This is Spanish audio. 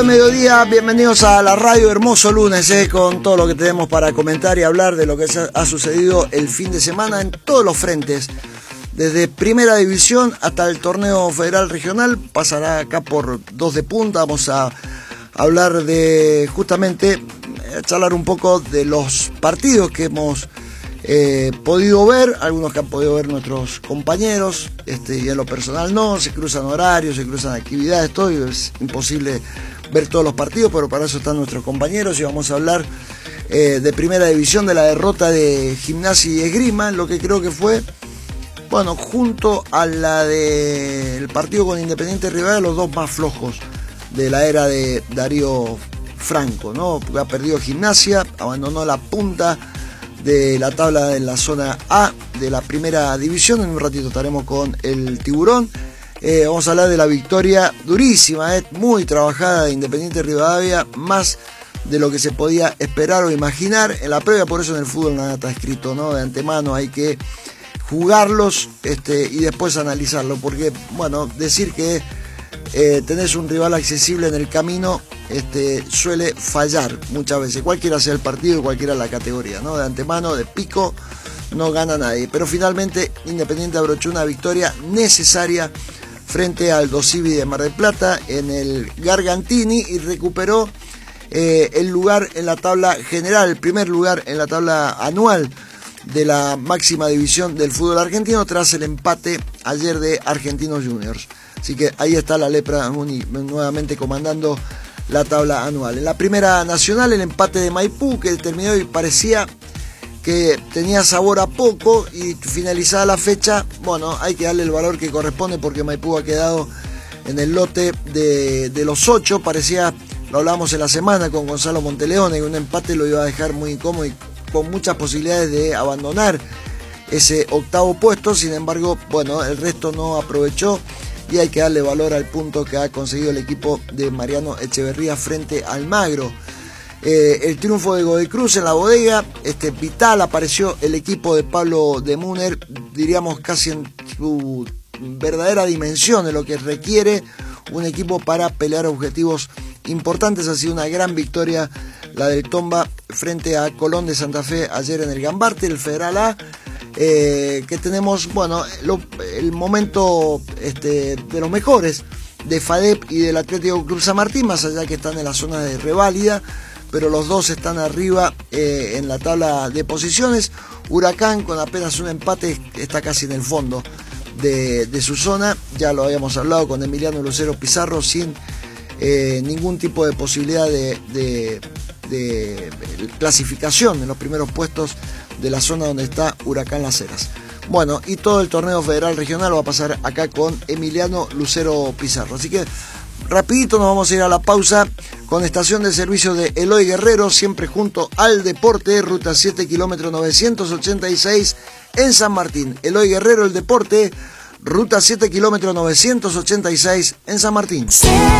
Buen mediodía, bienvenidos a la radio, hermoso lunes, con todo lo que tenemos para comentar y hablar de lo que ha sucedido el fin de semana en todos los frentes, desde Primera División hasta el torneo federal regional. Pasará acá por Dos de Punta. Vamos a hablar de, justamente, charlar un poco de los partidos que hemos podido ver, algunos que han podido ver nuestros compañeros, y en lo personal no, se cruzan horarios, se cruzan actividades, todo, y es imposible ver todos los partidos, pero para eso están nuestros compañeros y vamos a hablar de Primera División, de la derrota de Gimnasia y Esgrima, en lo que creo que fue, bueno, junto a la del partido con Independiente Rivadavia, los dos más flojos de la era de Darío Franco, ¿no? Porque ha perdido Gimnasia, abandonó la punta de la tabla en la zona A de la Primera División. En un ratito estaremos con el Tiburón. Vamos a hablar de la victoria durísima, muy trabajada de Independiente Rivadavia, más de lo que se podía esperar o imaginar en la previa. Por eso en el fútbol nada está escrito, ¿no? De antemano hay que jugarlos y después analizarlo, porque, bueno, decir que tenés un rival accesible en el camino suele fallar muchas veces, cualquiera sea el partido y cualquiera la categoría, ¿no? De antemano, de pico, no gana nadie, pero finalmente Independiente abrochó una victoria necesaria frente al Dosivi de Mar del Plata en el Gargantini y recuperó el lugar en la tabla general, el primer lugar en la tabla anual de la máxima división del fútbol argentino tras el empate ayer de Argentinos Juniors. Así que ahí está la Lepra nuevamente comandando la tabla anual. En la Primera Nacional, el empate de Maipú, que terminó y parecía que tenía sabor a poco, y finalizada la fecha, bueno, hay que darle el valor que corresponde porque Maipú ha quedado en el lote de los 8. Parecía, lo hablamos en la semana con Gonzalo Monteleone, que un empate lo iba a dejar muy incómodo y con muchas posibilidades de abandonar ese octavo puesto. Sin embargo, bueno, el resto no aprovechó y hay que darle valor al punto que ha conseguido el equipo de Mariano Echeverría frente al Magro. El triunfo de Godoy Cruz en la Bodega, vital apareció el equipo de Pablo de Muner, diríamos casi en su verdadera dimensión de lo que requiere un equipo para pelear objetivos importantes. Ha sido una gran victoria la del Tomba frente a Colón de Santa Fe ayer en el Gambarte, el Federal A, que tenemos, bueno, el momento de los mejores de FADEP y del Atlético Club San Martín, más allá que están en la zona de reválida, pero los dos están arriba en la tabla de posiciones. Huracán, con apenas un empate, está casi en el fondo de su zona. Ya lo habíamos hablado con Emiliano Lucero Pizarro, sin ningún tipo de posibilidad de clasificación en los primeros puestos de la zona donde está Huracán Las Heras. Bueno, y todo el torneo federal regional va a pasar acá con Emiliano Lucero Pizarro. Así que rapidito nos vamos a ir a la pausa con estación de servicio de Eloy Guerrero, siempre junto al deporte, ruta 7, kilómetro 986 en San Martín. Eloy Guerrero, el deporte, ruta 7, kilómetro 986 en San Martín.